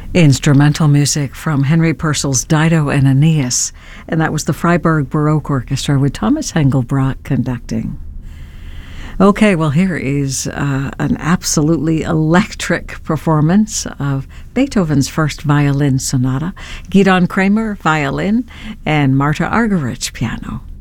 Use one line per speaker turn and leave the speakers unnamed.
Instrumental music from Henry Purcell's Dido and Aeneas, and that was the Freiburg Baroque Orchestra with Thomas Engelbrat conducting. Okay, well, here is an absolutely electric performance of Beethoven's first violin sonata. Gidon Kremer, violin, and Marta Argerich, piano.